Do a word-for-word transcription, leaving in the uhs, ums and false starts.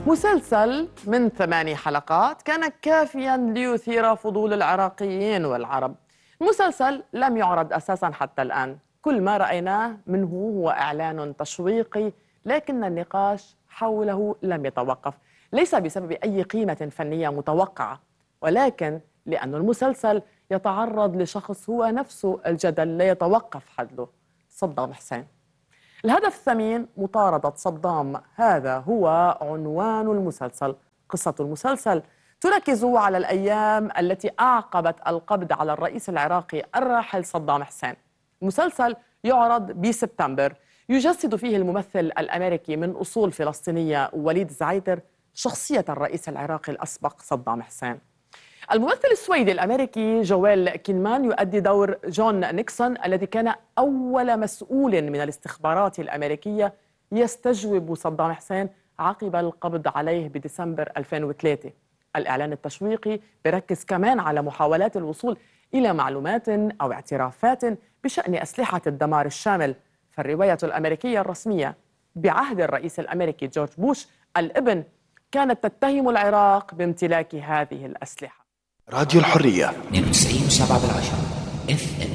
مسلسل من ثماني حلقات كان كافيا ليثير فضول العراقيين والعرب. المسلسل لم يعرض أساسا حتى الآن، كل ما رأيناه منه هو إعلان تشويقي، لكن النقاش حوله لم يتوقف، ليس بسبب أي قيمة فنية متوقعة، ولكن لأن المسلسل يتعرض لشخص هو نفسه الجدل لا يتوقف حدله، صدام حسين. الهدف الثمين مطاردة صدام، هذا هو عنوان المسلسل. قصة المسلسل تركز على الأيام التي أعقبت القبض على الرئيس العراقي الراحل صدام حسين. المسلسل يعرض بسبتمبر، يجسد فيه الممثل الأمريكي من أصول فلسطينية وليد زعيتر شخصية الرئيس العراقي الأسبق صدام حسين. الممثل السويدي الأمريكي جويل كينمان يؤدي دور جون نيكسون الذي كان أول مسؤول من الاستخبارات الأمريكية يستجوب صدام حسين عقب القبض عليه بديسمبر ألفين وثلاثة. الإعلان التشويقي بركز كمان على محاولات الوصول إلى معلومات أو اعترافات بشأن أسلحة الدمار الشامل، فالرواية الأمريكية الرسمية بعهد الرئيس الأمريكي جورج بوش الابن كانت تتهم العراق بامتلاك هذه الأسلحة. راديو الحرية اثنين وتسعين وسبعة بالعشرة اف ام.